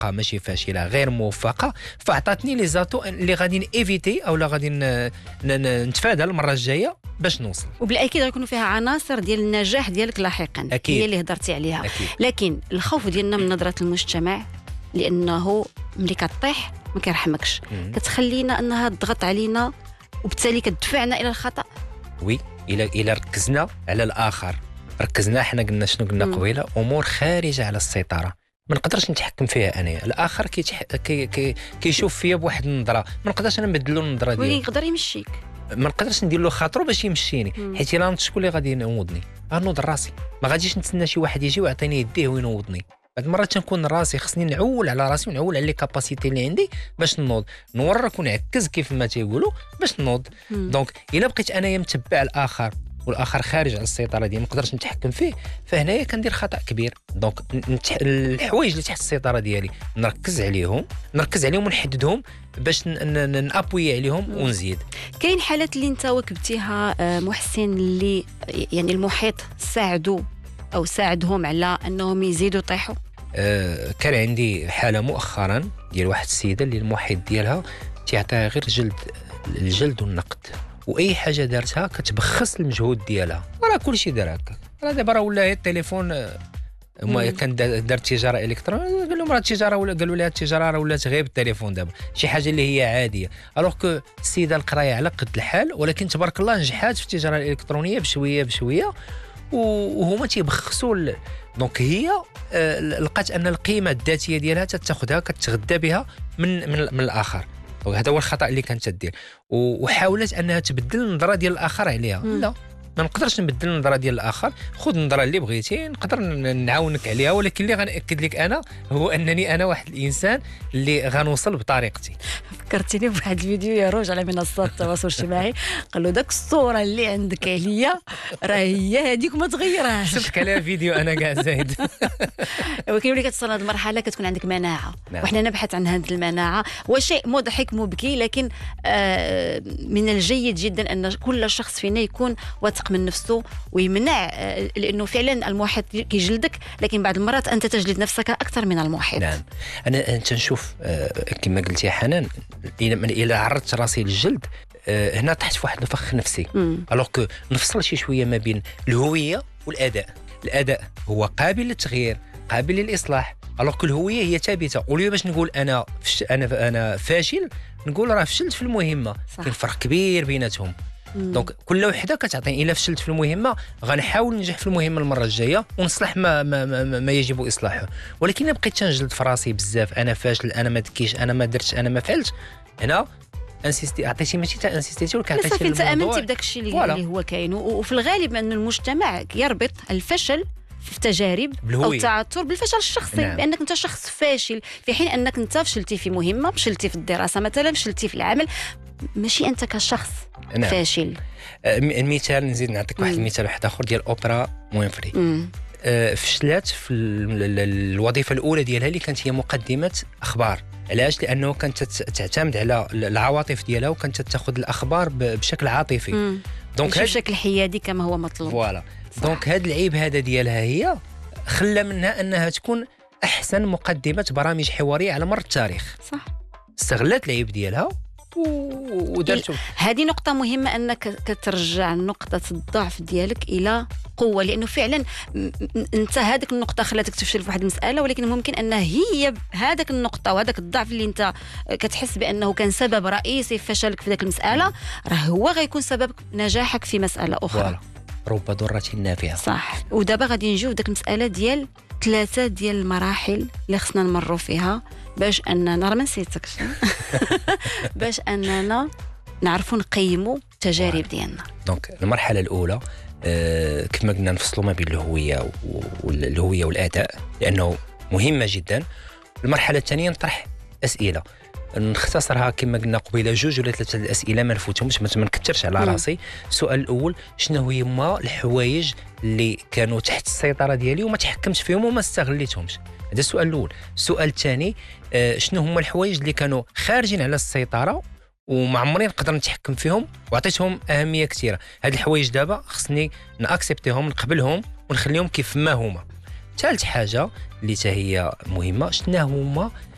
موفقه ماشي فاشله غير موفقه، فعطاتني لي زاتو اللي غادي ايفيتي او لا غادي نتفادى المره الجايه باش نوصل. وبالاكيد غيكونوا فيها عناصر ديال النجاح ديالك لاحقا. أكيد. هي اللي هضرتي عليها. أكيد. لكن الخوف ديالنا من نظره المجتمع، لانه ملي كطيح ما كيرحمكش، كتخلينا انها تضغط علينا وبالتالي كتدفعنا الى الخطا. وي الى ركزنا على الاخر، ركزنا حنا قلنا شنو قلنا قبيله، امور خارجه على السيطره ما نقدرش نتحكم فيها انايا. الاخر كيشوف فيا بواحد النظره، ما نقدرش انا نبدل له النظره ديالي. يقدر يمشيك، ما نقدرش ندير له خاطرو باش يمشيني، حيت الا شكون اللي غادي ينوضني؟ غنوض راسي. ما غاديش نتسنى شي واحد يجي ويعطيني يديه وينوضني. بعض المرات تنكون راسي خصني نعول على راسي ونعول على لي كاباسيتي اللي عندي باش نوض، نورك ونعكز كيف ما تيقولوا باش نوض. دونك الا بقيت انايا متبع الاخر والاخر خارج على السيطره ديالي ما نقدرش نتحكم فيه، فهنايا كندير خطا كبير. دونك الحوايج اللي تحت السيطره ديالي نركز عليهم ونحددهم باش نابوي عليهم ونزيد. كاين حالات اللي انت واكبتيها محسن، اللي يعني المحيط ساعدهم على انهم يزيدوا يطيحوا؟ كان عندي حاله مؤخرا ديال واحد السيده اللي المحيط ديالها تيعطيها غير الجلد والنقد، واي حاجه دارتها كتبخس المجهود ديالها، راه كلشي دار هكا. راه دابا راه ولا التليفون كان دار تجاره الكترونيه، قال لهم راه التجاره، ولا قالوا لها التجاره راه ولات غير بالتليفون دابا، شي حاجه اللي هي عاديه. الوغ كو السيده القرايه على قد الحال، ولكن تبارك الله نجحات في التجاره الالكترونيه بشويه بشويه، وهما تيبخسوا. دونك هي لقات ان القيمه الذاتيه ديالها تاخذها كتغذى بها من الاخر. وهذا هو الخطا اللي كانت تدير، وحاولت انها تبدل النظره ديال الاخر عليها. لا، ما نقدرش نبدل النظره ديال الاخر. خذ النظره اللي بغيتي نقدر نعاونك عليها، ولكن اللي غنأكد لك انا هو انني انا واحد الانسان اللي غنوصل بطريقتي. فكرتيني بواحد الفيديو يا روج على منصات التواصل الاجتماعي، قال له داك الصوره اللي عندك عليا راه هي هذيك وما تغيرهاش. شفتك عليها فيديو انا كاع زايد. ولكن ملي كتصل هذه المرحله كتكون عندك مناعه. وحنا نبحث عن هذه المناعه، وشيء مضحك مبكي، لكن من الجيد جدا ان كل شخص فينا يكون واثق من نفسه ويمنع، لانه فعلا المحيط كيجلدك، لكن بعض المرات انت تجلد نفسك اكثر من المحيط. نعم، انا تنشوف كما قلتي يا حنان، الى عرضت راسي للجلد هنا طحت في واحد الفخ نفسي. الوغ كو نفصل شي شويه ما بين الهويه والاداء. الاداء هو قابل للتغيير، قابل للاصلاح، الوغ كو الهويه هي ثابته. ولي باش نقول انا فاشل، نقول راه فشلت في المهمه. كاين فرق كبير بيناتهم. دونك كل وحده كتعطي. الا فشلت في المهمه غنحاول ننجح في المهمه المره الجايه ونصلح ما يجب اصلاحه. ولكن الا بقيت تنجلد في راسي بزاف، انا فاشل، انا ما دكيش، انا ما درتش، انا ما فعلتش، هنا انسيستي عطيتي ماشي تا انسيستيتي، ولكن عطيتي الموضوع. انت امنتي بداك الشيء اللي هو كاين. وفي الغالب ان المجتمع يربط الفشل في التجارب او التعثر بالفشل الشخصي. نعم. بانك انت شخص فاشل، في حين انك انت فشلتي في مهمه، فشلتي في الدراسه مثلا، فشلتي في العمل، ماشي انت كشخص نعم. فاشل. المثال نزيد نعطيك واحد المثال واحد اخر ديال اوبرا وينفري. فشلات في الوظيفه الاولى ديالها اللي كانت هي مقدمه اخبار. علاش؟ لانه كانت تعتمد على العواطف ديالها، وكانت تاخذ الاخبار بشكل عاطفي. دونك بشكل حيادي كما هو مطلوب. فوالا. دونك هذا العيب هذا ديالها هي خلى منها انها تكون احسن مقدمه برامج حواريه على مر التاريخ. صح. استغلت العيب ديالها ودرتو. هذه نقطة مهمة، أنك كترجع نقطة الضعف ديالك إلى قوة، لأنه فعلا أنت هذيك النقطة خلاتك تفشل في واحد المسألة، ولكن ممكن أن هي هذاك النقطة وهذاك الضعف اللي أنت كتحس بأنه كان سبب رئيسي في فشلك في ذاك المسألة، راه هو غيكون سبب نجاحك في مسألة أخرى. رب ضرة نافعة. صح. ودابا غادي نجيو داك المسألة ديال 3 ديال المراحل اللي خصنا نمروا فيها باش اننا راه ما نسيتكش باش اننا نعرفوا نقيموا التجارب ديالنا. دونك المرحله الاولى كما قلنا نفصلوا ما بين الهويه والاداء، لانه مهمه جدا. المرحله الثانيه نطرح اسئله، نختصرها كما قلنا قبيله 2 ولا 3 الاسئله ما نفوتهمش، ما نكثرش على راسي. السؤال الاول: شنو هما الحوايج اللي كانوا تحت السيطره ديالي وما تحكمتش فيهم وما استغليتهمش؟ هذا السؤال الاول. السؤال الثاني: شنو هما الحوايج اللي كانوا خارجين على السيطره وما عمري نقدر نتحكم فيهم وعطيتهم اهميه كثيره؟ هاد الحوايج دابا خصني ناكسبتيهم، نقبلهم ونخليهم كيف ما هما. ثالث حاجه اللي هي مهمه: شنو هما